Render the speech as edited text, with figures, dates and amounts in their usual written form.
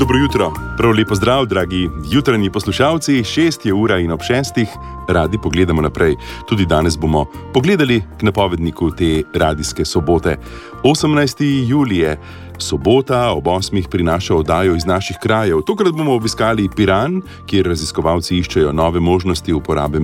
Dobro jutro, prav lepo zdrav, dragi jutranji poslušalci. 6:00 in ob 6:00 radi pogledamo naprej. Tudi danes bomo pogledali k napovedniku te radijske sobote. 18. julije, sobota ob 8:00 prinaša oddajo iz naših krajev. Tokrat bomo obiskali Piran, kjer raziskovalci iščejo nove možnosti uporabe